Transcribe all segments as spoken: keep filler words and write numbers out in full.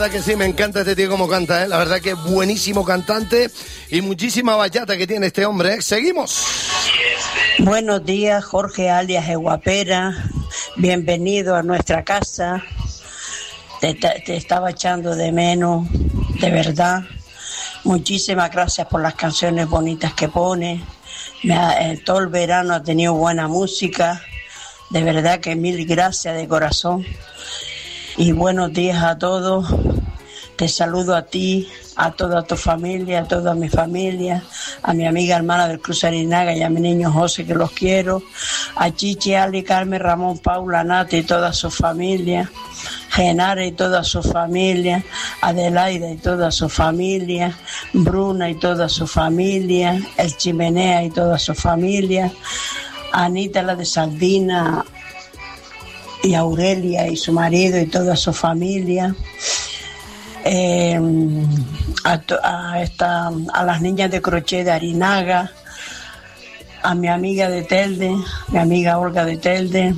verdad que sí, me encanta este tío como canta, ¿eh? La verdad que es buenísimo cantante y muchísima bachata que tiene este hombre, ¿eh? Seguimos. Buenos días, Jorge alias Eguapera. Bienvenido a nuestra casa. Te, te estaba echando de menos, de verdad. Muchísimas gracias por las canciones bonitas que pone. Me ha, todo el verano ha tenido buena música. De verdad que mil gracias de corazón. Y buenos días a todos. Te saludo a ti, a toda tu familia, a toda mi familia, a mi amiga hermana del Cruz Arinaga y a mi niño José, que los quiero, a Chichi, Ali, Carmen, Ramón, Paula, Nati y toda su familia, Genare y toda su familia, Adelaida y toda su familia, Bruna y toda su familia, El Chimenea y toda su familia, Anita, la de Saldina, y Aurelia y su marido y toda su familia. Eh, a, a, esta, a las niñas de crochet de Arinaga, a mi amiga de Telde, mi amiga Olga de Telde,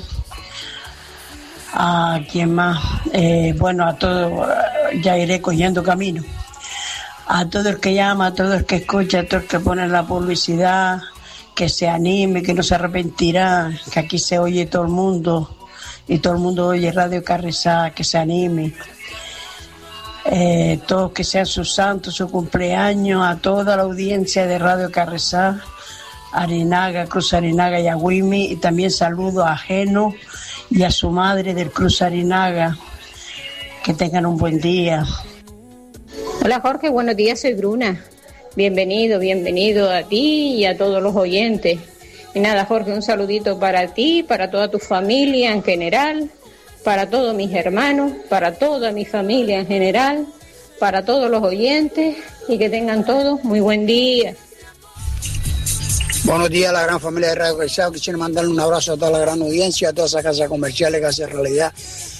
a quien más, eh, bueno, a todo, ya iré cogiendo camino, a todo el que llama, a todo el que escucha, a todo el que pone la publicidad, que se anime, que no se arrepentirá, que aquí se oye todo el mundo y todo el mundo oye Radio Carrizá, que se anime. Eh, todos que sean sus santos, su cumpleaños, a toda la audiencia de Radio Carrizá, Arinaga, Cruz Arinaga y Agüimi, y también saludo a Geno y a su madre del Cruz Arinaga. Que tengan un buen día. Hola Jorge, buenos días, soy Bruna. Bienvenido, bienvenido a ti y a todos los oyentes. Y nada, Jorge, un saludito para ti, para toda tu familia en general, para todos mis hermanos, para toda mi familia en general, para todos los oyentes, y que tengan todos muy buen día. Buenos días a la gran familia de Radio Carrizá. Quisiera mandarle un abrazo a toda la gran audiencia, a todas esas casas comerciales que hacen realidad